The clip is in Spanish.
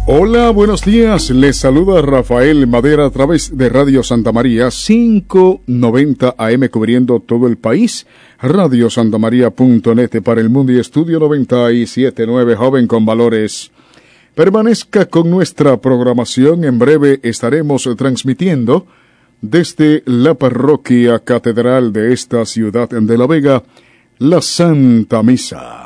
Hola, buenos días. Les saluda Rafael Madera a través de Radio Santa María 590 AM cubriendo todo el país. radiosantamaria.net para el mundo y Estudio 97.9 Joven con Valores. Permanezca con nuestra programación. En breve estaremos transmitiendo desde la parroquia catedral de esta ciudad de La Vega, la Santa Misa.